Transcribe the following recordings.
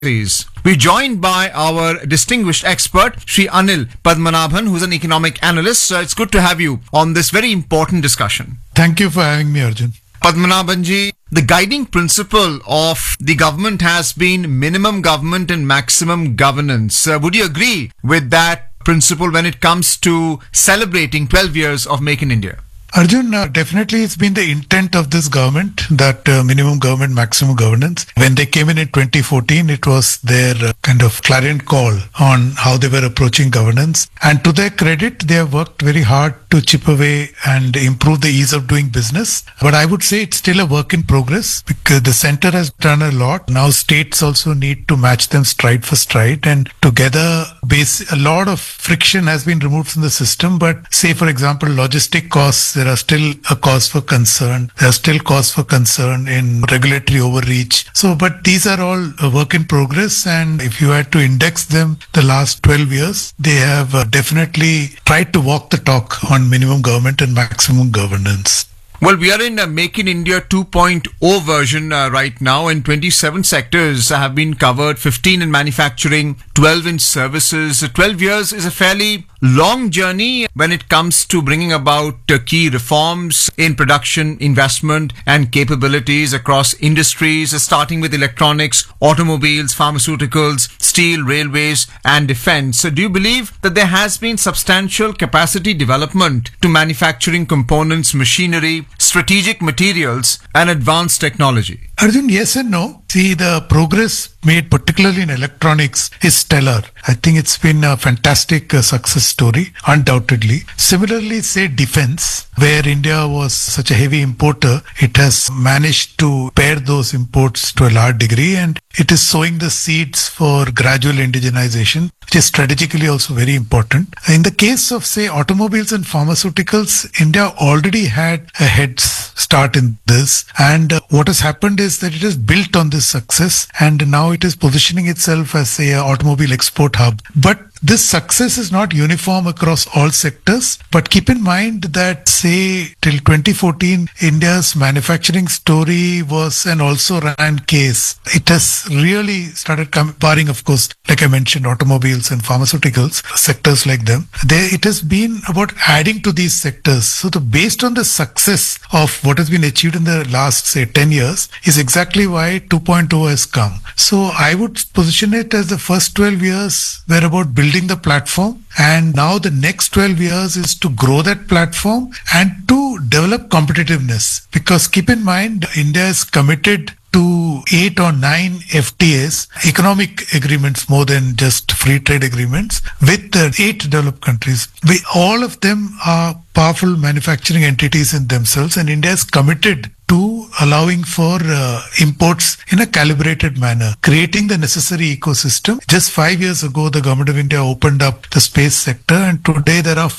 We're joined by our distinguished expert, Sri Anil Padmanabhan, who's an economic analyst. So it's good to have you on this very important discussion. Thank you for having me, Arjun. Padmanabhanji, the guiding principle of the government has been minimum government and maximum governance. Would you agree with that principle when it comes to celebrating 12 years of Make in India? Arjun, definitely it's been the intent of this government that minimum government, maximum governance. When they came in 2014, it was their kind of clarion call on how they were approaching governance. And to their credit, they have worked very hard to chip away and improve the ease of doing business. But I would say it's still a work in progress because the center has done a lot. Now states also need to match them stride for stride, and together a lot of friction has been removed from the system. But say, for example, logistic costs, there are still a cause for concern. There are still cause for concern in regulatory overreach. So, but these are all a work in progress. And if you had to index them the last 12 years, they have definitely tried to walk the talk on minimum government and maximum governance. Well, we are in a Make in India 2.0 version right now, and 27 sectors have been covered, 15 in manufacturing, 12 in services. 12 years is a fairly long journey when it comes to bringing about key reforms in production, investment and capabilities across industries, starting with electronics, automobiles, pharmaceuticals, steel, railways and defense. So do you believe that there has been substantial capacity development to manufacturing components, machinery, strategic materials and advanced technology? Arjun, yes and no. See, the progress made particularly in electronics is stellar. I think it's been a fantastic success story, undoubtedly. Similarly, say defense, where India was such a heavy importer, it has managed to pare those imports to a large degree, and it is sowing the seeds for gradual indigenization, which is strategically also very important. In the case of, say, automobiles and pharmaceuticals, India already had a head start in this, and what has happened is that it has built on this success, and now it is positioning itself as an automobile export hub. But this success is not uniform across all sectors, but keep in mind that, say, till 2014, India's manufacturing story was an also-ran case. It has really started barring, of course, like I mentioned, automobiles and pharmaceuticals, sectors like them. It has been about adding to these sectors. So based on the success of what has been achieved in the last, say, 10 years is exactly why 2.0 has come. So I would position it as the first 12 years were about building the platform, and now the next 12 years is to grow that platform and to develop competitiveness, because keep in mind India is committed to 8 or 9 FTAs, economic agreements more than just free trade agreements, with 8 developed countries. All of them are powerful manufacturing entities in themselves, and India is committed to allowing for imports in a calibrated manner, creating the necessary ecosystem. Just 5 years ago, the government of India opened up the space sector, and today there are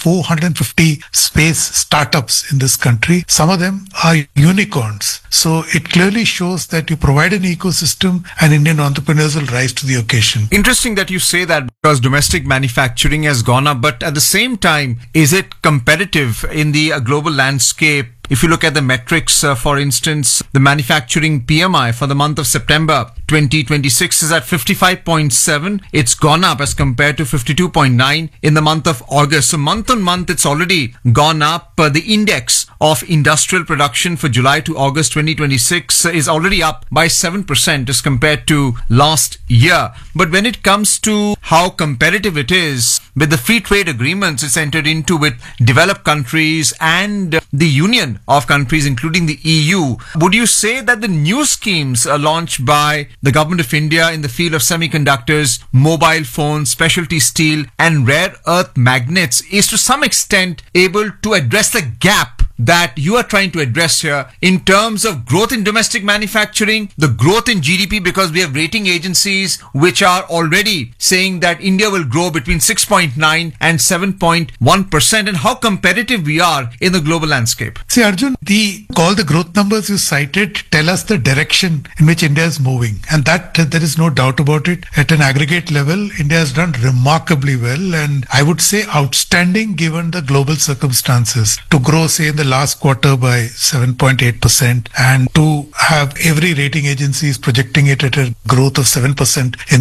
450 space startups in this country. Some of them are unicorns. So it clearly shows that you provide an ecosystem and Indian entrepreneurs will rise to the occasion. Interesting that you say that, because domestic manufacturing has gone up, but at the same time, is it competitive in the global landscape? If you look at the metrics, for instance, the manufacturing PMI for the month of September 2026 is at 55.7. It's gone up as compared to 52.9 in the month of August. So month on month, it's already gone up. The index of industrial production for July to August 2026 is already up by 7% as compared to last year. But when it comes to how competitive it is with the free trade agreements it's entered into with developed countries and the Union of countries, including the EU, would you say that the new schemes launched by the government of India in the field of semiconductors, mobile phones, specialty steel and rare earth magnets is to some extent able to address the gap that you are trying to address here in terms of growth in domestic manufacturing, the growth in GDP, because we have rating agencies which are already saying that India will grow between 6.9 and 7.1%, and how competitive we are in the global landscape? See, Arjun, all the growth numbers you cited tell us the direction in which India is moving, and that there is no doubt about it. At an aggregate level, India has done remarkably well, and I would say outstanding given the global circumstances. To grow, say, in the last quarter by 7.8%, and to have every rating agency is projecting it at a growth of 7% in